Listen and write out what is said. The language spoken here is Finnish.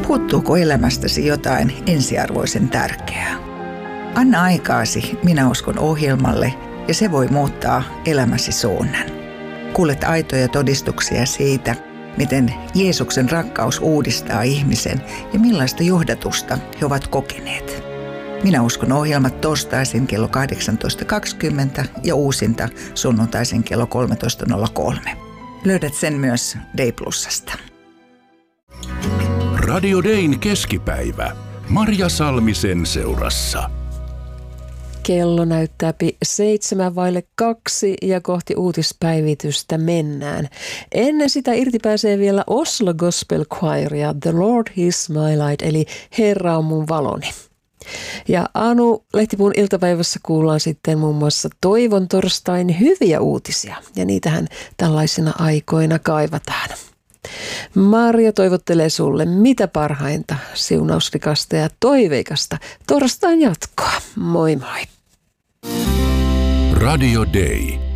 Puuttuuko elämästäsi jotain ensiarvoisen tärkeää? Anna aikaasi Minä uskon ohjelmalle ja se voi muuttaa elämäsi suunnan. Kuulet aitoja todistuksia siitä, miten Jeesuksen rakkaus uudistaa ihmisen ja millaista johdatusta he ovat kokeneet. Minä uskon ohjelmat torstaisin kello 18.20 ja uusinta sunnuntaisin kello 13.03. Löydät sen myös Day Plusasta. Radio Dayn keskipäivä. Marja Salmisen seurassa. Kello näyttää 2:07 ja kohti uutispäivitystä mennään. Ennen sitä irti pääsee vielä Oslo Gospel Choir ja The Lord is my light, eli Herra on mun valoni. Ja Anu Lehtipuun iltapäivässä kuullaan sitten muun muassa Toivon torstain hyviä uutisia, ja niitähän tällaisina aikoina kaivataan. Maria toivottelee sulle mitä parhainta, siunausrikasta ja toiveikasta torstain jatkoa. Moi moi! Radio Day.